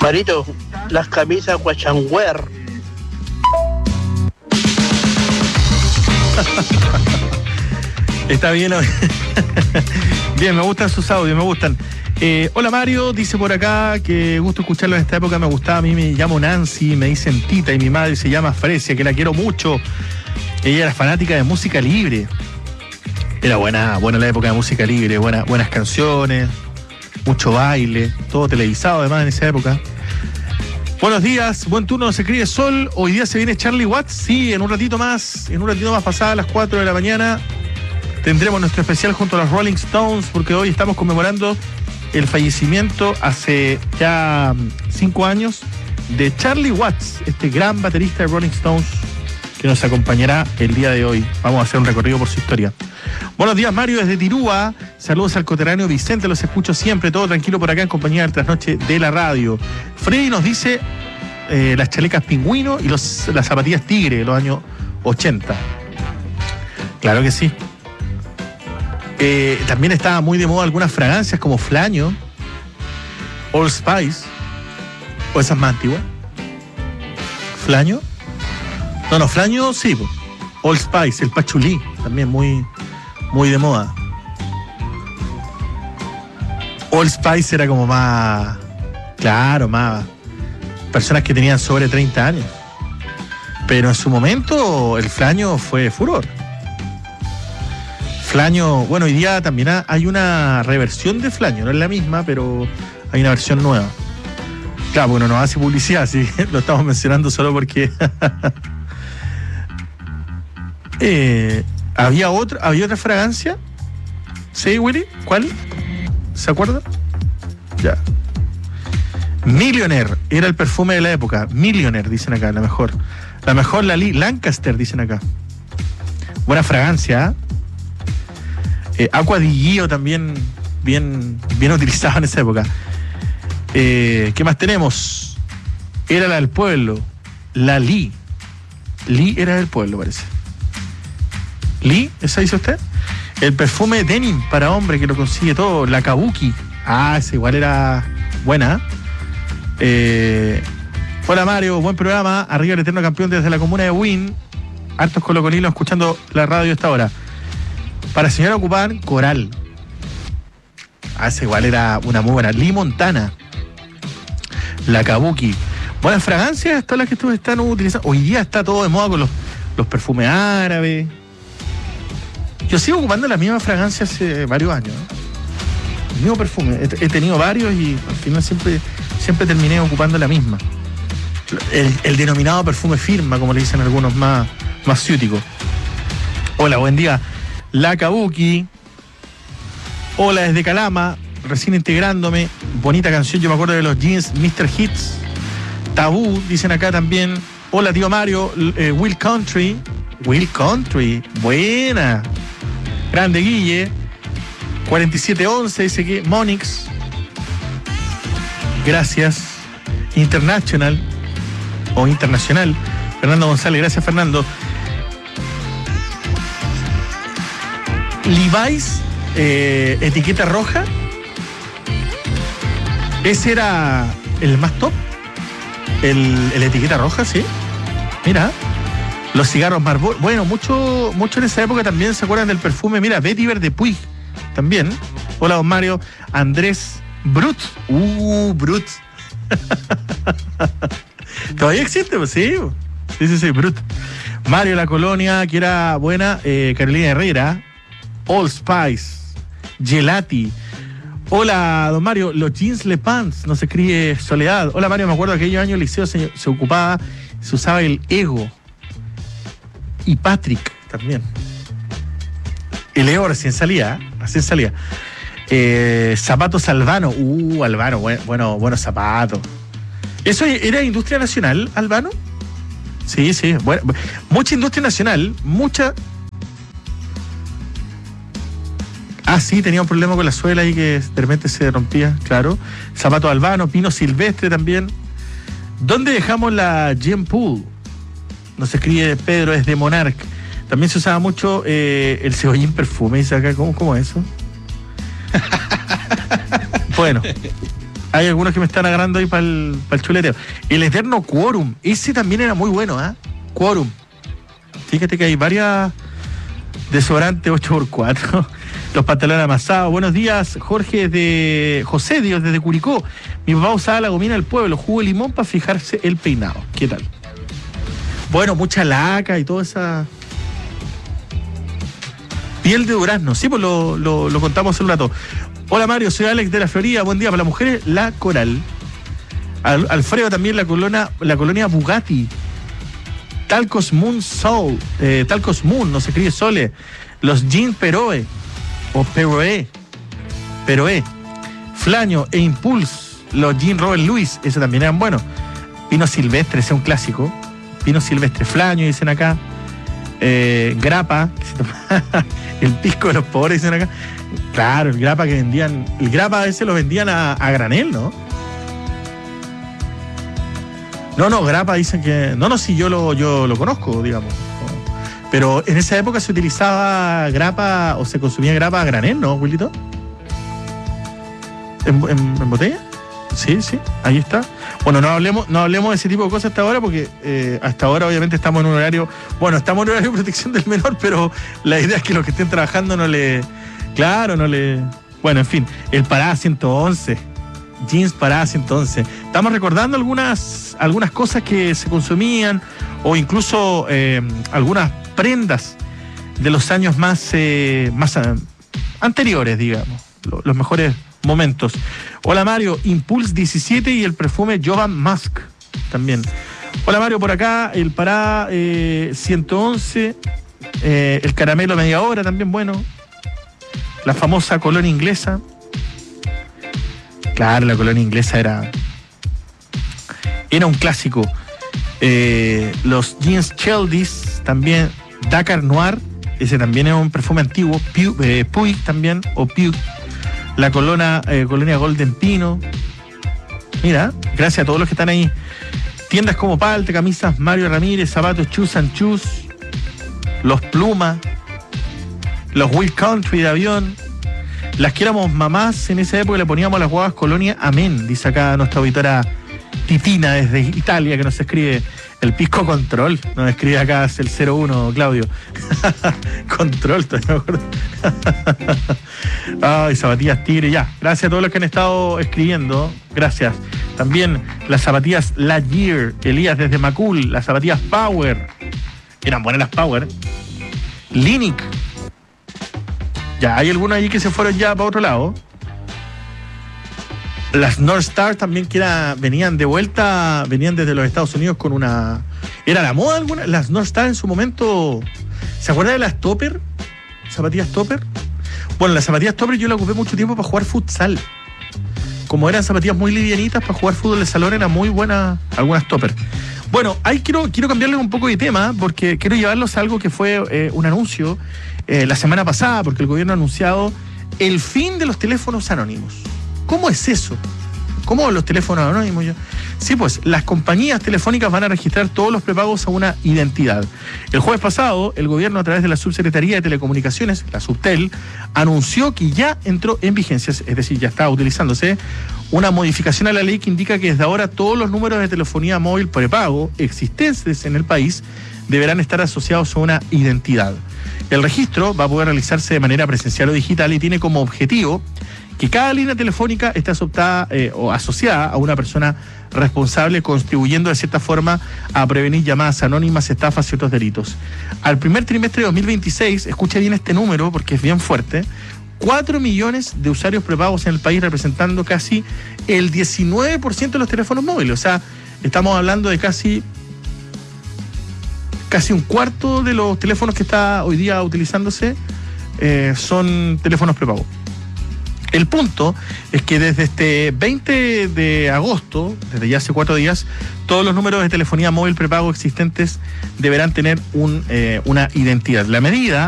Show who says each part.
Speaker 1: Marito, las camisas guachangüer.
Speaker 2: Está bien. Bien, me gustan sus audios, me gustan. Hola Mario, dice por acá que gusto escucharlo en esta época, me gustaba. A mí me llamo Nancy, me dicen Tita, y mi madre se llama Fresia, que la quiero mucho. Ella era fanática de música libre. Era buena la época de música libre, buenas canciones, mucho baile, todo televisado además en esa época. Buenos días, buen turno, se escribe Sol. Hoy día se viene Charlie Watts. Sí, en un ratito más pasadas las 4 de la mañana tendremos nuestro especial junto a los Rolling Stones, porque hoy estamos conmemorando el fallecimiento hace ya 5 años de Charlie Watts, este gran baterista de Rolling Stones que nos acompañará el día de hoy. Vamos a hacer un recorrido por su historia. Buenos días, Mario, desde Tirúa. Saludos al coterráneo Vicente, los escucho siempre, todo tranquilo por acá en compañía del trasnoche de la radio. Freddy nos dice las chalecas pingüino y las zapatillas tigre de los años 80. Claro que sí. También estaba muy de moda algunas fragancias como Flaño, Old Spice, o esas más antiguas. ¿Flaño? No, Flaño sí, po. Old Spice, el pachulí, también muy de moda. Old Spice era como más, claro, más personas que tenían sobre 30 años. Pero en su momento el Flaño fue furor. Flaño, bueno, hoy día también hay una reversión de Flaño, no es la misma, pero hay una versión nueva. Claro, bueno, no hace publicidad, así lo estamos mencionando solo porque había otra fragancia. ¿Sí, Willy? ¿Cuál? ¿Se acuerda? Ya. Millionaire era el perfume de la época. Millionaire, dicen acá, la mejor. La mejor, la Lancaster, dicen acá. Buena fragancia, Aqua di Gio también bien utilizada en esa época. ¿Qué más tenemos? Era la del pueblo, la Lee era del pueblo, parece. Lee, ¿esa dice usted? El perfume denim para hombre que lo consigue todo, la Kabuki. Esa igual era buena. Hola Mario, buen programa. Arriba el eterno campeón desde la comuna de Wynn. Hartos colocolinos escuchando la radio a esta hora. Para señora Ocupán, Coral. Esa igual era una muy buena. Lee Montana. La Kabuki. Buenas fragancias, todas las que ustedes están utilizando. Hoy día está todo de moda con los perfumes árabes. Yo sigo ocupando la misma fragancia hace varios años, ¿no? El mismo perfume. He tenido varios y al final siempre terminé ocupando la misma. El denominado perfume firma, como le dicen algunos más ciúticos. Hola, buen día. La Kabuki. Hola desde Calama, recién integrándome. Bonita canción, yo me acuerdo de los jeans Mr. Hits. Tabú, dicen acá también. Hola tío Mario, Will Country. Will Country, buena. Grande Guille. 4711 dice que Monix. Gracias. International o Internacional. Fernando González, gracias Fernando. Levi's, etiqueta roja. Ese era el más top. El etiqueta roja, sí. Mira. Los cigarros Marlboro. Bueno, mucho en esa época también se acuerdan del perfume. Mira, Vetiver de Puig. También. Hola, don Mario. Andrés Brut. Brut. ¿Todavía existe? Pues sí. Sí, Brut. Mario La Colonia, que era buena. Carolina Herrera. Old Spice. Gelati. Hola, don Mario. Los jeans Le Pants. No se escribe Soledad. Hola, Mario. Me acuerdo que aquellos años el liceo se ocupaba, se usaba el Ego. Y Patrick también. El Ego recién salía. Zapatos Albano. Albano, buenos zapatos. ¿Eso era industria nacional, Albano? Sí. Bueno, mucha industria nacional, mucha. Sí, tenía un problema con la suela ahí que de repente se rompía, claro. Zapatos Albano, Pino Silvestre también. ¿Dónde dejamos la Gem Pool? Nos escribe Pedro desde Monarch. También se usaba mucho el cebollín perfume. Dice acá, ¿cómo es eso? Bueno, Hay algunos que me están agarrando ahí para el chuleteo. El Eterno Quorum, ese también era muy bueno, ¿ah? Quorum. Fíjate que hay varias desodorantes 8x4. Los pantalones amasados. Buenos días, Jorge de José Dios desde Curicó. Mi papá usaba la gomina del pueblo, jugo de limón para fijarse el peinado. ¿Qué tal? Bueno, mucha laca y toda esa piel de durazno. Sí, pues lo contamos hace un rato. Hola Mario, soy Alex de la Florida. Buen día. Para las mujeres, la Coral. Alfredo también, la colonia Bugatti. Talcos Moon Soul. Talcos Moon, no se escribe Sole. Los jeans Peroe. O Peroe. Flaño e Impulse. Los jeans Robert Louis. Esos también eran buenos. Pino Silvestre, ese es un clásico. Pino Silvestre. Flaño, dicen acá. Grapa. El pisco de los pobres, dicen acá. Claro, el grapa que vendían. El grapa ese lo vendían a granel, ¿no? No, grapa dicen que. No, sí, yo lo conozco, digamos. Pero en esa época se utilizaba grapa o se consumía grapa a granel, ¿no, Wilito? ¿En botella? Sí, ahí está. Bueno, no hablemos de ese tipo de cosas hasta ahora porque hasta ahora obviamente estamos en un horario. Bueno, estamos en un horario de protección del menor, pero la idea es que los que estén trabajando no le. Bueno, en fin, el Parada 111. Jeans Parada 111. Estamos recordando algunas cosas que se consumían o incluso algunas prendas de los años más anteriores, digamos, los mejores momentos. Hola Mario, Impulse 17 y el perfume Jovan Musk también. Hola Mario, por acá el Parada 111, el caramelo media hora también bueno. La famosa colonia inglesa. Claro, la colonia inglesa era un clásico. Los jeans Cheldis también. Dakar Noir, ese también es un perfume antiguo. Puig también, o Puig. La colonia Golden Pino. Mira, gracias a todos los que están ahí. Tiendas como Palte, camisas Mario Ramírez, zapatos Chus and Chus, los Pluma, los Will Country de avión. Las que éramos mamás en esa época le poníamos a las guaguas Colonia Amén, dice acá nuestra auditora Titina desde Italia, que nos escribe el Pisco Control, nos escribe acá el 01, Claudio. Control, todavía me acuerdo. Ay, zapatillas Tigre, ya. Gracias a todos los que han estado escribiendo, gracias. También las zapatillas Lightyear, Elías desde Macul, las zapatillas Power, eran buenas las Power. Linic. Ya, hay algunos allí que se fueron ya para otro lado. Las North Star también que venían de vuelta, venían desde los Estados Unidos con una. ¿Era la moda alguna? Las North Star en su momento. ¿Se acuerda de las Topper? ¿Zapatillas Topper? Bueno, las zapatillas Topper yo las ocupé mucho tiempo para jugar futsal. Como eran zapatillas muy livianitas para jugar fútbol de salón, eran muy buenas algunas Topper. Bueno, ahí quiero cambiarles un poco de tema porque quiero llevarlos a algo que fue un anuncio la semana pasada, porque el gobierno ha anunciado el fin de los teléfonos anónimos. ¿Cómo es eso? ¿Cómo los teléfonos anónimos? Sí, pues las compañías telefónicas van a registrar todos los prepagos a una identidad. El jueves pasado, el gobierno a través de la Subsecretaría de Telecomunicaciones, la Subtel, anunció que ya entró en vigencia, es decir, ya está utilizándose, una modificación a la ley que indica que desde ahora todos los números de telefonía móvil prepago existentes en el país deberán estar asociados a una identidad. El registro va a poder realizarse de manera presencial o digital y tiene como objetivo que cada línea telefónica esté o asociada a una persona responsable, contribuyendo de cierta forma a prevenir llamadas anónimas, estafas y otros delitos. Al primer trimestre de 2026, escucha bien este número porque es bien fuerte, 4 millones de usuarios prepagos en el país, representando casi el 19% de los teléfonos móviles. O sea, estamos hablando de casi un cuarto de los teléfonos que está hoy día utilizándose son teléfonos prepago. El punto es que desde este 20 de agosto, desde ya hace 4 días, todos los números de telefonía móvil prepago existentes deberán tener una identidad. La medida